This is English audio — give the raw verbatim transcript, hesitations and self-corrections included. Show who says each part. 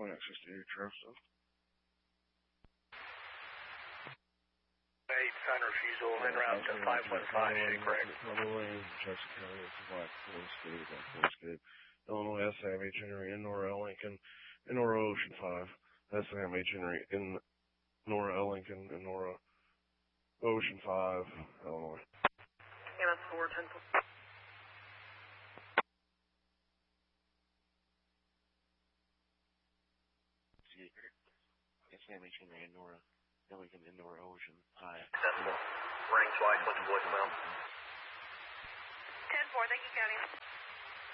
Speaker 1: Point sixty-eight, traffic stuff.
Speaker 2: eight, sign refusal, en route to five one five, shake correct.
Speaker 1: Illinois, Jackson County, it's a black Forest Gate, black Forest Gate. Illinois, S A M H Henry, in Nora L. Lincoln, in Nora Ocean five. S A M H Henry, in Nora L. Lincoln, in Nora Ocean five, Illinois.
Speaker 3: Yeah, that's four ten.
Speaker 1: S A M H Henry, in Nora L. Lincoln, in Nora Ocean five.
Speaker 2: Successful. Rang twice, went to voicemail.
Speaker 3: ten four, thank you, County.